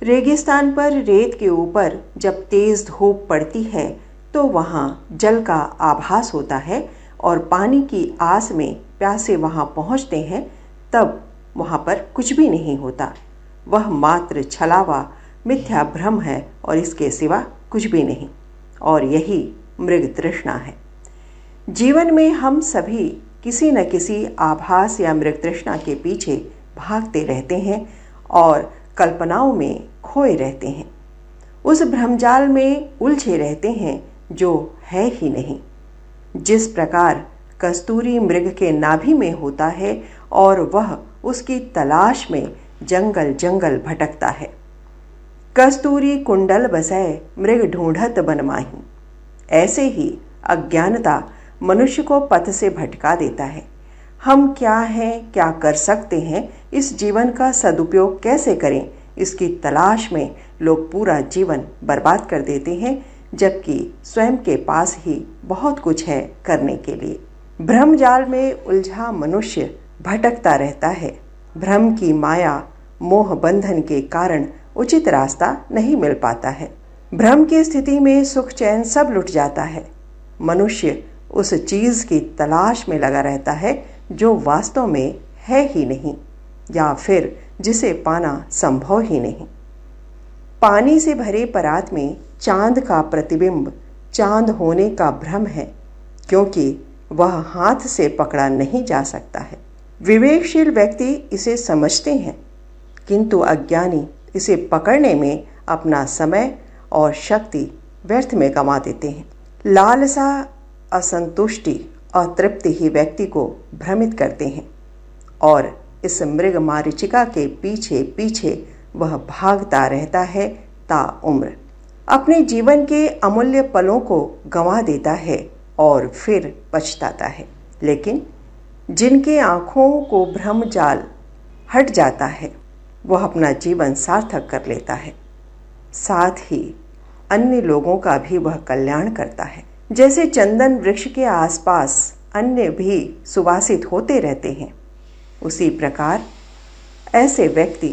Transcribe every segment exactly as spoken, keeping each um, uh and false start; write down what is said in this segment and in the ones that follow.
रेगिस्तान पर रेत के ऊपर जब तेज धूप पड़ती है तो वहाँ जल का आभास होता है और पानी की आस में प्यासे वहाँ पहुँचते हैं, तब वहाँ पर कुछ भी नहीं होता। वह मात्र छलावा मिथ्या भ्रम है और इसके सिवा कुछ भी नहीं। और यही मृग तृष्णा है। जीवन में हम सभी किसी न किसी आभास या मृग तृष्णा के पीछे भागते रहते हैं और कल्पनाओं में खोए रहते हैं। उस भ्रमजाल में उलझे रहते हैं जो है ही नहीं। जिस प्रकार कस्तूरी मृग के नाभि में होता है और वह उसकी तलाश में जंगल जंगल भटकता है। कस्तूरी कुंडल बसै मृग ढूंढत बन माही। ऐसे ही अज्ञानता मनुष्य को पथ से भटका देता है। हम क्या हैं, क्या कर सकते हैं, इस जीवन का सदुपयोग कैसे करें, इसकी तलाश में लोग पूरा जीवन बर्बाद कर देते हैं, जबकि स्वयं के पास ही बहुत कुछ है करने के लिए। भ्रम जाल में उलझा मनुष्य भटकता रहता है। भ्रम की माया मोह बंधन के कारण उचित रास्ता नहीं मिल पाता है। भ्रम की स्थिति में सुख चैन सब लुट जाता है। मनुष्य उस चीज की तलाश में लगा रहता है जो वास्तव में है ही नहीं, या फिर जिसे पाना संभव ही नहीं। पानी से भरे परात में चांद का प्रतिबिंब चांद होने का भ्रम है, क्योंकि वह हाथ से पकड़ा नहीं जा सकता है। विवेकशील व्यक्ति इसे समझते हैं, किंतु अज्ञानी इसे पकड़ने में अपना समय और शक्ति व्यर्थ में गंवा देते हैं। लालसा, असंतुष्टि और तृप्ति ही व्यक्ति को भ्रमित करते हैं और इस मृग मारीचिका के पीछे पीछे वह भागता रहता है ता उम्र। अपने जीवन के अमूल्य पलों को गंवा देता है और फिर पछताता है। लेकिन जिनके आँखों को भ्रम जाल हट जाता है वह अपना जीवन सार्थक कर लेता है, साथ ही अन्य लोगों का भी वह कल्याण करता है। जैसे चंदन वृक्ष के आसपास अन्य भी सुवासित होते रहते हैं, उसी प्रकार ऐसे व्यक्ति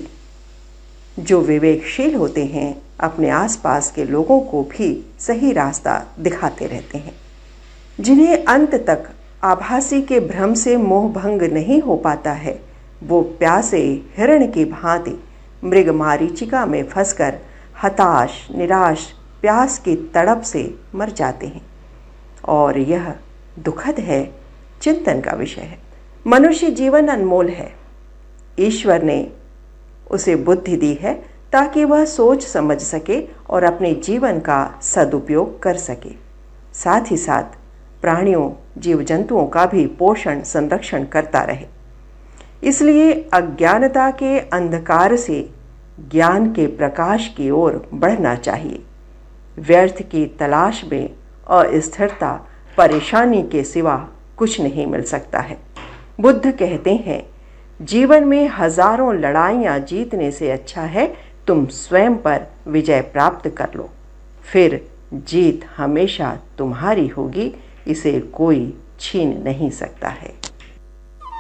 जो विवेकशील होते हैं अपने आसपास के लोगों को भी सही रास्ता दिखाते रहते हैं। जिन्हें अंत तक आभासी के भ्रम से मोह भंग नहीं हो पाता है, वो प्यासे हिरण की भांति मृग मारीचिका में फंसकर हताश, निराश, प्यास की तड़प से मर जाते हैं। और यह दुखद है, चिंतन का विषय है। मनुष्य जीवन अनमोल है। ईश्वर ने उसे बुद्धि दी है ताकि वह सोच समझ सके और अपने जीवन का सदुपयोग कर सके। साथ ही साथ प्राणियों, जीव जंतुओं का भी पोषण संरक्षण करता रहे। इसलिए अज्ञानता के अंधकार से ज्ञान के प्रकाश की ओर बढ़ना चाहिए। व्यर्थ की तलाश में अस्थिरता, परेशानी के सिवा कुछ नहीं मिल सकता है। बुद्ध कहते हैं, जीवन में हजारों लड़ाइयाँ जीतने से अच्छा है तुम स्वयं पर विजय प्राप्त कर लो, फिर जीत हमेशा तुम्हारी होगी, इसे कोई छीन नहीं सकता है।